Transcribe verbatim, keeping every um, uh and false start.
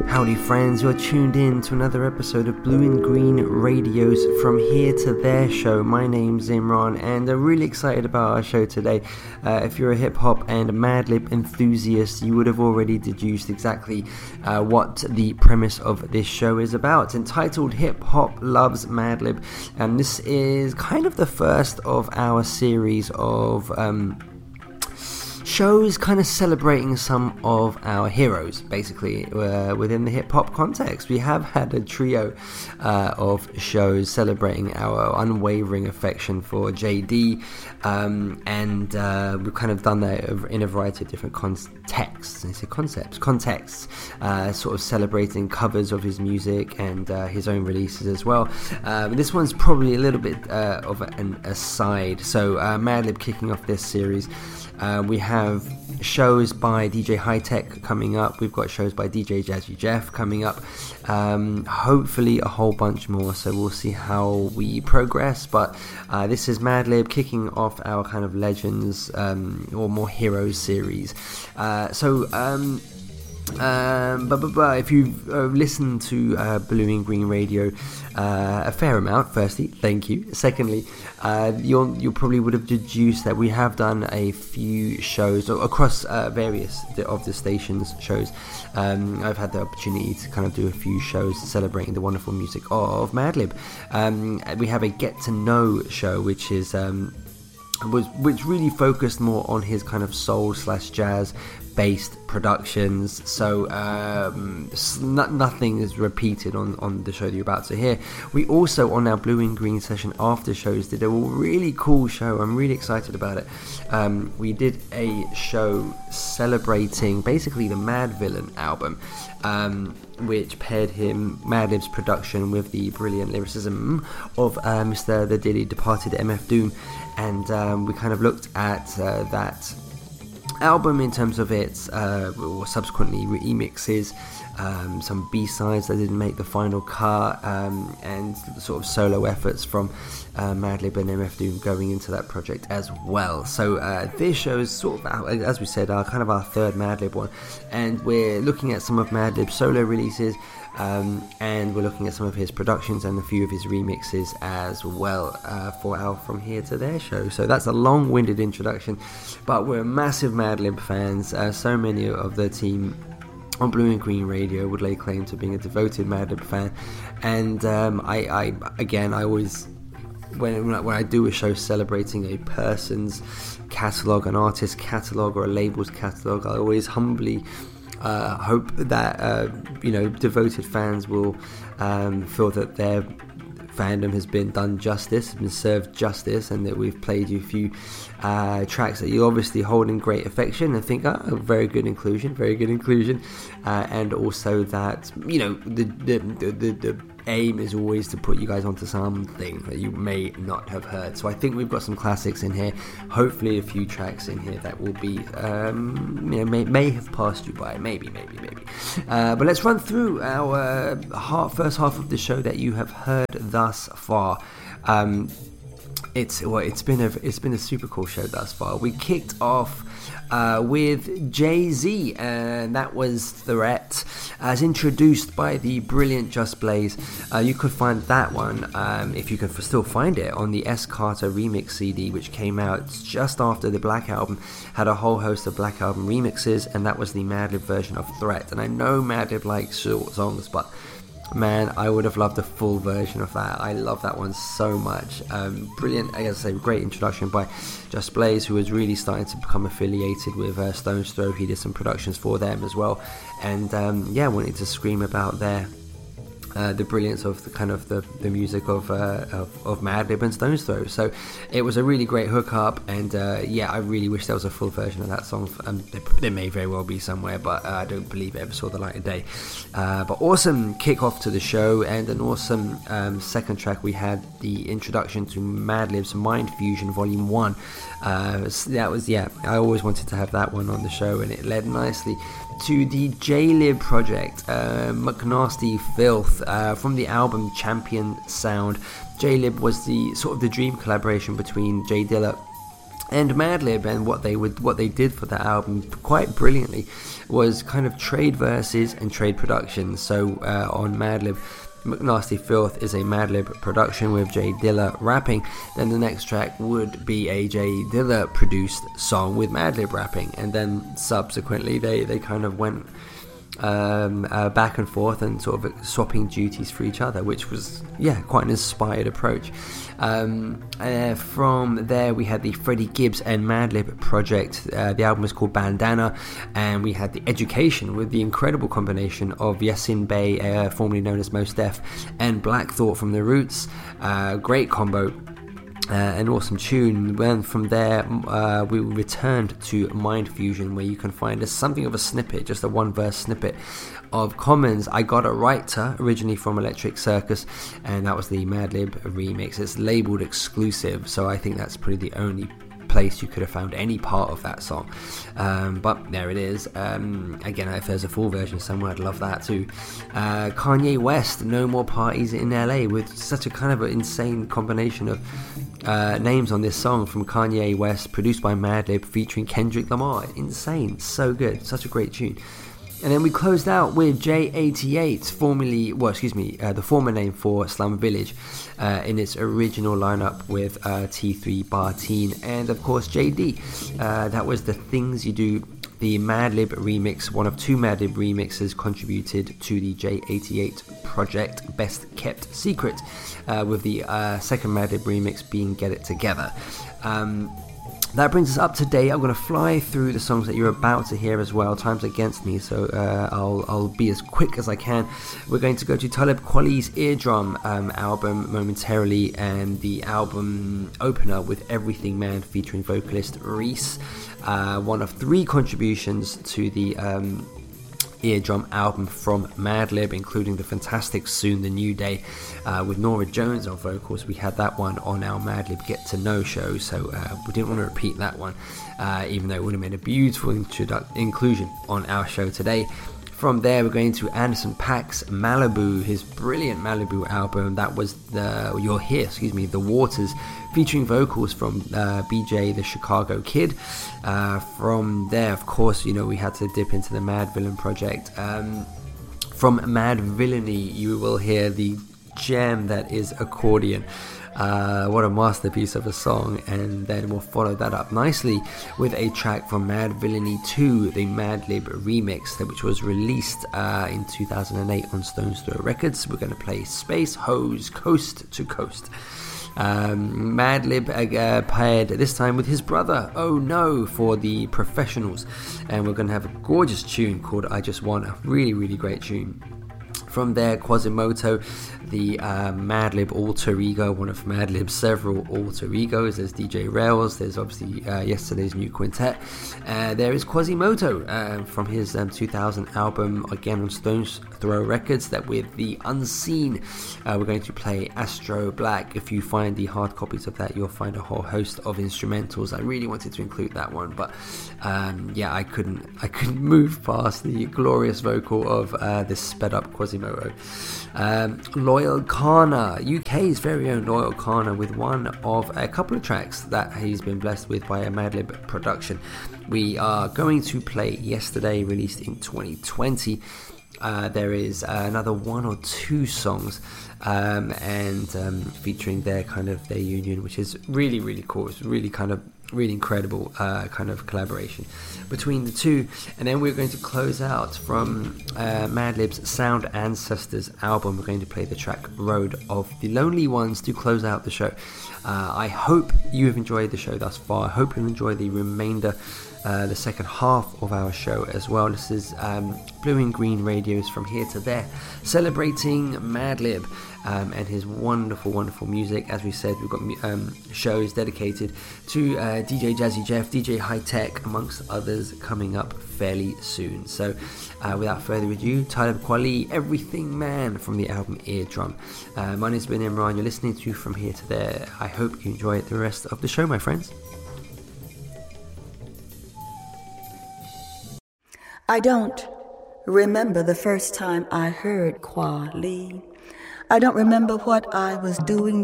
Howdy friends, you're tuned in to another episode of Blue and Green Radio's From Here to There show. My name's Imran and I'm really excited about our show today. Uh, if you're a hip hop and Madlib enthusiast, you would have already deduced exactly uh, what the premise of this show is about. Entitled Hip Hop Loves Madlib, and this is kind of the first of our series of um, shows kind of celebrating some of our heroes, basically, uh, within the hip-hop context. We have had a trio uh, of shows celebrating our unwavering affection for J D, um, and uh, we've kind of done that in a variety of different contexts, I say concepts, contexts, uh, sort of celebrating covers of his music and uh, his own releases as well. Uh, this one's probably a little bit uh, of an aside. So uh, Madlib kicking off this series. Uh, we have shows by D J Hi-Tech coming up. We've got shows by D J Jazzy Jeff coming up. Um, hopefully a whole bunch more, so we'll see how we progress. But uh, this is Madlib kicking off our kind of Legends um, or more Heroes series. Uh, so... Um, Um, but, but, but if you've uh, listened to uh, Blue and Green Radio uh, a fair amount, firstly, thank you. Secondly, uh, you'll you probably would have deduced that we have done a few shows across uh, various of the station's shows. Um, I've had the opportunity to kind of do a few shows celebrating the wonderful music of Madlib. Um, we have a Get to Know show, which is um, was which really focused more on his kind of soul slash jazz based productions, so um, n- nothing is repeated on, on the show that you're about to hear. We also, on our Blue and Green session after shows, did a really cool show. I'm really excited about it. Um, we did a show celebrating basically the Madvillain album, um, which paired him, Madlib's production, with the brilliant lyricism of uh, Mister the dearly departed M F Doom, and um, we kind of looked at uh, that album in terms of its uh, or subsequently remixes, um, some B-sides that didn't make the final cut, um, and sort of solo efforts from uh, Madlib and M F Doom going into that project as well. So uh, this show is sort of, our, as we said, our kind of our third Madlib one, and we're looking at some of Madlib's solo releases, Um, and we're looking at some of his productions and a few of his remixes as well uh, for our From Here to There show. So that's a long-winded introduction, but we're massive Madlib fans. Uh, so many of the team on Blue and Green Radio would lay claim to being a devoted Madlib fan, and um, I, I, again, I always, when when I do a show celebrating a person's catalogue, an artist's catalogue, or a label's catalogue, I always humbly Uh, hope that uh, you know devoted fans will um, feel that their fandom has been done justice, has been served justice, and that we've played you a few uh, tracks that you obviously hold in great affection and think, oh, very good inclusion, very good inclusion, uh, and also that you know the the, the the the aim is always to put you guys onto something that you may not have heard. So I think we've got some classics in here, hopefully a few tracks in here that will be um, you know may, may have passed you by, maybe maybe maybe uh, but let's run through our uh, half, first half of the show that you have heard thus far. um, it's well, it's been a it's been a super cool show thus far. We kicked off Uh, with Jay-Z, and that was Threat, as introduced by the brilliant Just Blaze. Uh, you could find that one, um, if you can f- still find it, on the S. Carter Remix C D, which came out just after the Black Album had a whole host of Black Album remixes, and that was the Madlib version of Threat. And I know Madlib likes short songs, but man, I would have loved a full version of that. I love that one so much. Um, brilliant, I guess, a great introduction by Just Blaze, who was really starting to become affiliated with uh, Stone's Throw. He did some productions for them as well, and um, yeah, wanted to scream about their Uh, the brilliance of the kind of the, the music of, uh, of of Madlib and Stone's Throw. So it was a really great hookup, and uh, yeah, I really wish there was a full version of that song. Um, there, there may very well be somewhere, but uh, I don't believe it ever saw the light of day. Uh, but awesome kick off to the show, and an awesome um, second track. We had the introduction to Madlib's Mind Fusion Volume One. Uh, so that was yeah, I always wanted to have that one on the show, and it led nicely to the J-Lib project, uh, McNasty Filth, uh, from the album Champion Sound. J-Lib was the sort of the dream collaboration between J Dilla And Madlib and what they would what they did for that album quite brilliantly was kind of trade verses and trade productions. So uh, on Madlib, McNasty Filth is a Madlib production with Jay Dilla rapping. Then the next track would be a Jay Dilla produced song with Madlib rapping, and then subsequently they, they kind of went um, uh, back and forth and sort of swapping duties for each other, which was yeah quite an inspired approach. Um, uh, from there we had the Freddie Gibbs and Madlib project. Uh, the album was called Bandana, and we had The Education with the incredible combination of Yasin Bey, uh, formerly known as Mos Def, and Black Thought from The Roots. Uh, great combo. Uh, an awesome tune. Then from there uh, we returned to Mind Fusion, where you can find a, something of a snippet, just a one verse snippet of Common's I Got a Writer, originally from Electric Circus, and that was the Madlib remix. It's labeled exclusive, so I think that's probably the only place you could have found any part of that song, um, but there it is. Um, again, if there's a full version somewhere, I'd love that too. uh, Kanye West, No More Parties in L A, with such a kind of an insane combination of uh, names on this song from Kanye West, produced by Madlib, featuring Kendrick Lamar. Insane, so good, such a great tune. And then we closed out with J eighty-eight, formerly, well, excuse me, uh, the former name for Slum Village, uh, in its original lineup with uh, T three Barteen, and of course J D. Uh, that was The Things You Do, the Madlib remix, one of two Madlib remixes contributed to the J eighty-eight project Best Kept Secret, uh, with the uh, second Madlib remix being Get It Together. Um, That brings us up to date. I'm going to fly through the songs that you're about to hear as well. Time's against me, so uh, I'll I'll be as quick as I can. We're going to go to Talib Kweli's Eardrum um, album momentarily, and the album opener with Everything Man featuring vocalist Reese. Uh, one of three contributions to the um, Eardrum album from Madlib, including the fantastic Soon the New Day uh, with Nora Jones on vocals. We had that one on our Madlib Get to Know show, so uh, we didn't want to repeat that one, uh, even though it would have made a beautiful introdu- inclusion on our show today. From there, we're going to Anderson .Paak's Malibu, his brilliant Malibu album. That was the you'll hear, excuse me, The Waters, featuring vocals from uh, B J the Chicago Kid. Uh, from there, of course, you know, we had to dip into the Madvillain project. Um, from Madvillainy, you will hear the gem that is Accordion. Uh, what a masterpiece of a song. And then we'll follow that up nicely with a track from Madvillainy two, the Madlib remix, which was released uh, in two thousand eight on Stones Throw Records. We're going to play Space Hose Coast to Coast. Um, Madlib uh, paired this time with his brother Oh No for the Professionals, and we're going to have a gorgeous tune called I Just Wanna. Really, really great tune. From there, Quasimoto, the uh, Madlib alter ego, one of Madlib's several alter egos. There's D J Rails, there's obviously uh, yesterday's new quintet. Uh, there is Quasimoto uh, from his um, two thousand album, again on Stones Throw Records, that with the Unseen. Uh, we're going to play Astro Black. If you find the hard copies of that, you'll find a whole host of instrumentals. I really wanted to include that one, but um, yeah, I couldn't I couldn't move past the glorious vocal of uh, this sped up Quasimoto. Um, Loyal Kana, U K's very own Loyal Kana, with one of a couple of tracks that he's been blessed with by a Madlib production. We are going to play Yesterday, released in twenty twenty. Uh, there is uh, another one or two songs um, and um, featuring their kind of their union, which is really really cool. It's really kind of really incredible uh, kind of collaboration between the two. And then we're going to close out from uh, Madlib's Sound Ancestors album. We're going to play the track Road of the Lonely Ones to close out the show. uh, I hope you have enjoyed the show thus far. I hope you'll enjoy the remainder, uh, the second half of our show as well. This is um, Blue and Green Radio's From Here to There, celebrating Madlib um, and his wonderful, wonderful music. As we said, we've got um, shows dedicated to uh, D J Jazzy Jeff, D J High Tech, amongst others, coming up fairly soon. So uh, without further ado, Talib Kweli, Everything Man, from the album Eardrum. Uh, my name's Ben Imran. You're listening to From Here to There. I hope you enjoy the rest of the show, my friends. I don't remember the first time I heard Kweli. I don't remember what I was doing